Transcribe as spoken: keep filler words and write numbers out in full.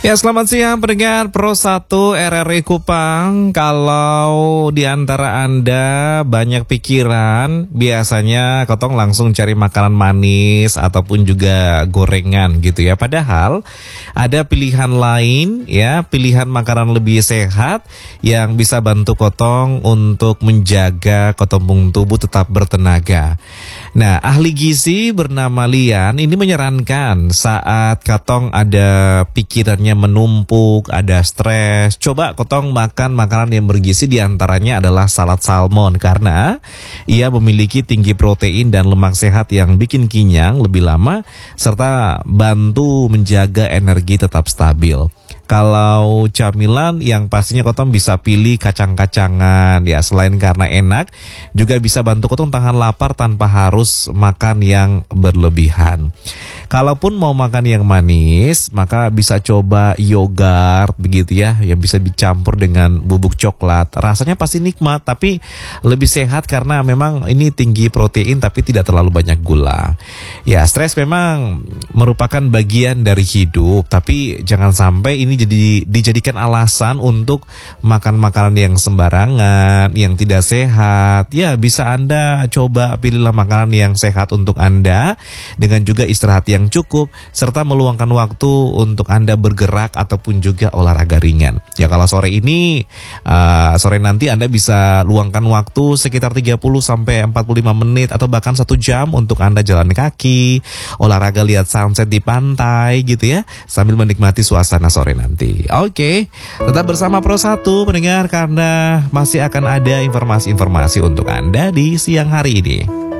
Ya, selamat siang pendengar Pro satu R R I Kupang. Kalau di antara Anda banyak pikiran, biasanya Kotong langsung cari makanan manis ataupun juga gorengan gitu ya. Padahal ada pilihan lain ya, pilihan makanan lebih sehat yang bisa bantu Kotong untuk menjaga ketumbung tubuh tetap bertenaga. Nah, ahli gizi bernama Lian ini menyarankan saat Kotong ada pikirannya menumpuk, ada stres, coba Kotong makan makanan yang bergizi, diantaranya adalah salad salmon karena ia memiliki tinggi protein dan lemak sehat yang bikin kenyang lebih lama serta bantu menjaga energi tetap stabil. Kalau camilan yang pastinya Kotong bisa pilih kacang-kacangan ya, selain karena enak juga bisa bantu Kotong tahan lapar tanpa harus makan yang berlebihan. Kalaupun mau makan yang manis, maka bisa coba yogurt begitu ya, yang bisa dicampur dengan bubuk coklat. Rasanya pasti nikmat, tapi lebih sehat karena memang ini tinggi protein tapi tidak terlalu banyak gula. Ya, stres memang merupakan bagian dari hidup, tapi jangan sampai ini jadi dijadikan alasan untuk makan makanan yang sembarangan, yang tidak sehat. Ya, bisa Anda coba pilihlah makanan yang sehat untuk Anda dengan juga istirahat yang cukup serta meluangkan waktu untuk Anda bergerak ataupun juga olahraga ringan. Ya, kalau sore ini uh, sore nanti Anda bisa luangkan waktu sekitar tiga puluh sampai empat puluh lima menit atau bahkan satu jam untuk Anda jalan kaki, olahraga lihat sunset di pantai gitu ya, sambil menikmati suasana sore nanti. Oke, tetap bersama Pro satu pendengar karena masih akan ada informasi-informasi untuk Anda di siang hari ini.